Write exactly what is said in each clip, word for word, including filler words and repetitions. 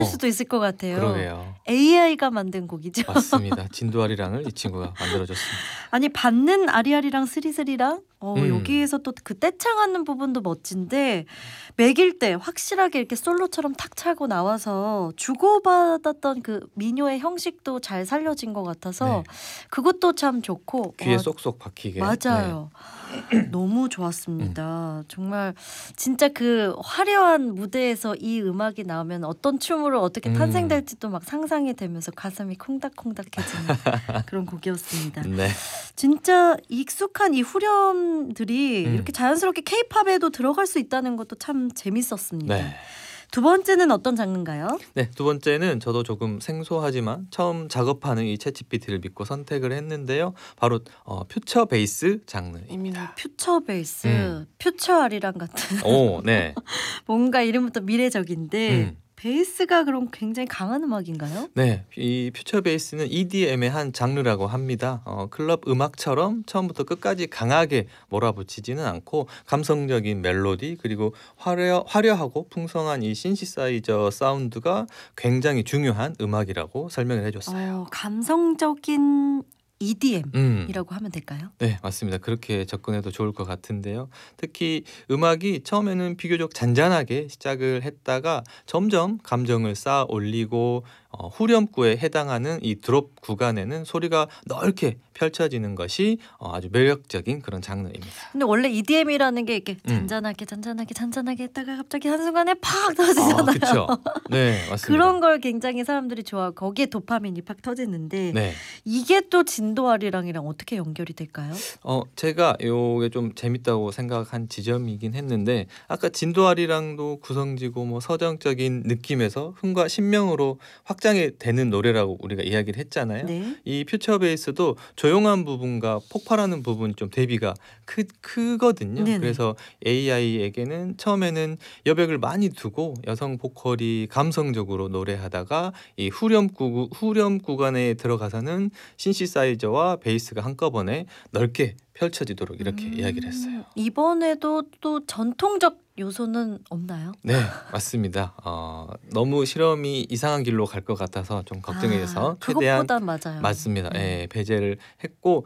수도 있을 것 같아요. 그러게요. 에이아이가 만든 곡이죠. 맞습니다. 진도아리랑을 이 친구가 만들어줬습니다. 아니 받는 아리아리랑 스리스리랑 어, 음. 여기에서 또 그 떼창하는 부분도 멋진데 매길 때 확실하게 이렇게 솔로처럼 탁 차고 나와서 주고받았던 그 민요의 형식도 잘 살려진 것 같아서 네. 그것도 참 좋고 귀에 와, 쏙쏙 박히게. 맞아요. 너무 좋았습니다. 정말 진짜 그 화려한 무대에서 이 음악이 나오면 어떤 춤으로 어떻게 음. 탄생될지도 막 상상이 되면서 가슴이 콩닥콩닥해지는 그런 곡이었습니다. 네. 진짜 익숙한 이 후렴들이 음. 이렇게 자연스럽게 케이팝에도 들어갈 수 있다는 것도 참 재밌었습니다. 네. 두 번째는 어떤 장르인가요? 네, 두 번째는 저도 조금 생소하지만 처음 작업하는 이 챗지피티를 믿고 선택을 했는데요. 바로 어, 퓨처 베이스 장르입니다. 오, 퓨처 베이스, 음. 퓨처 아리랑 같은 오, 네. 뭔가 이름부터 미래적인데 음. 베이스가 그럼 굉장히 강한 음악인가요? 네, 이 퓨처 베이스는 이디엠의 한 장르라고 합니다. 어, 클럽 음악처럼 처음부터 끝까지 강하게 몰아붙이지는 않고 감성적인 멜로디 그리고 화려, 화려하고 풍성한 이 신시사이저 사운드가 굉장히 중요한 음악이라고 설명을 해줬어요. 어, 감성적인 이디엠이라고 음. 하면 될까요? 네, 맞습니다. 그렇게 접근해도 좋을 것 같은데요. 특히 음악이 처음에는 비교적 잔잔하게 시작을 했다가 점점 감정을 쌓아 올리고 어, 후렴구에 해당하는 이 드롭 구간에는 소리가 넓게 펼쳐지는 것이 어, 아주 매력적인 그런 장르입니다. 근데 원래 이디엠이라는 게 이렇게 음. 잔잔하게 잔잔하게 잔잔하게 했다가 갑자기 한순간에 팍 아, 터지잖아요. 그렇죠. 네, 맞습니다. 그런 걸 굉장히 사람들이 좋아하고 거기에 도파민이 팍 터지는데 네. 이게 또 진도아리랑이랑 어떻게 연결이 될까요? 어, 제가 요게 좀 재밌다고 생각한 지점이긴 했는데 아까 진도아리랑도 구성지고 뭐 서정적인 느낌에서 흥과 신명으로 확장이 되는 노래라고 우리가 이야기를 했잖아요. 네. 이 퓨처 베이스도 조용한 부분과 폭발하는 부분이 좀 대비가 크, 크거든요. 네네. 그래서 에이아이에게는 처음에는 여백을 많이 두고 여성 보컬이 감성적으로 노래하다가 이 후렴 구 후렴 구간에 들어가서는 신시사이저와 베이스가 한꺼번에 넓게 펼쳐지도록 이렇게 음, 이야기를 했어요. 이번에도 또 전통적 요소는 없나요? 네, 맞습니다. 어, 너무 실험이 이상한 길로 갈 것 같아서 좀 걱정이 돼서 아, 최대한 그것보단 맞아요. 맞습니다. 음. 예, 배제를 했고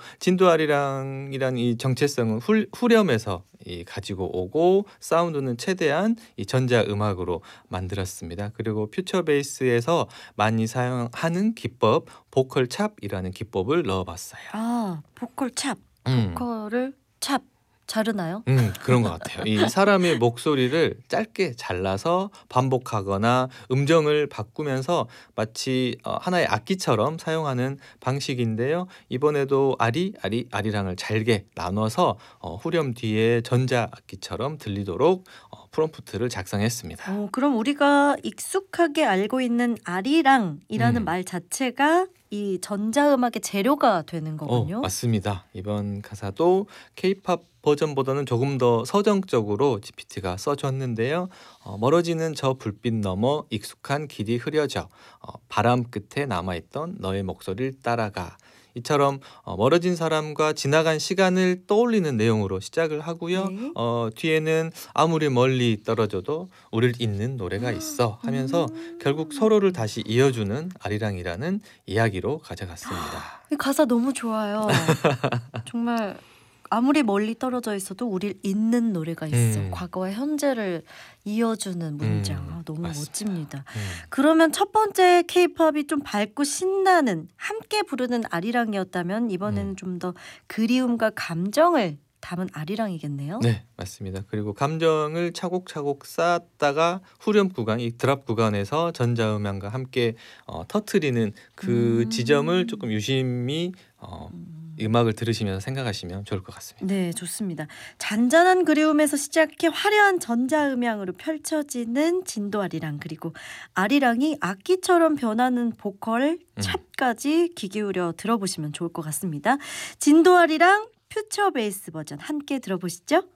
진도아리랑이란 이 정체성은 훌, 후렴에서 이 가지고 오고 사운드는 최대한 이 전자 음악으로 만들었습니다. 그리고 퓨처 베이스에서 많이 사용하는 기법 보컬 찹이라는 기법을 넣어봤어요. 아, 보컬 찹. 음. 보컬을 찹 자르나요? 음, 그런 것 같아요. 이 사람의 목소리를 짧게 잘라서 반복하거나 음정을 바꾸면서 마치 어, 하나의 악기처럼 사용하는 방식인데요. 이번에도 아리, 아리, 아리랑을 잘게 나눠서 어, 후렴 뒤에 전자 악기처럼 들리도록 어, 프롬프트를 작성했습니다. 어, 그럼 우리가 익숙하게 알고 있는 아리랑이라는 음. 말 자체가 이 전자음악의 재료가 되는 어, 거군요. 맞습니다. 이번 가사도 케이팝 버전보다는 조금 더 서정적으로 지피티가 써줬는데요. 어, 멀어지는 저 불빛 너머 익숙한 길이 흐려져 어, 바람 끝에 남아있던 너의 목소리를 따라가 이처럼 어, 멀어진 사람과 지나간 시간을 떠올리는 내용으로 시작을 하고요. 네. 어, 뒤에는 아무리 멀리 떨어져도 우릴 잇는 노래가 있어 하면서 음. 결국 서로를 다시 이어주는 아리랑이라는 이야기로 가져갔습니다. 이 가사 너무 좋아요. 정말 아무리 멀리 떨어져 있어도 우릴 잇는 노래가 있어. 음. 과거와 현재를 이어주는 문장. 음, 아, 너무 맞습니다. 멋집니다. 음. 그러면 첫 번째 케이팝이 좀 밝고 신나는 함께 부르는 아리랑이었다면 이번에는 음. 좀 더 그리움과 감정을 담은 아리랑이겠네요. 네, 맞습니다. 그리고 감정을 차곡차곡 쌓았다가 후렴 구간, 이 드랍 구간에서 전자음향과 함께 어, 터트리는 그 음. 지점을 조금 유심히 어, 음. 음악을 들으시면서 생각하시면 좋을 것 같습니다. 네, 좋습니다. 잔잔한 그리움에서 시작해 화려한 전자음향으로 펼쳐지는 진도 아리랑 그리고 아리랑이 악기처럼 변하는 보컬 음. 찹까지 귀 기울여 들어보시면 좋을 것 같습니다. 진도 아리랑 퓨처 베이스 버전 함께 들어보시죠.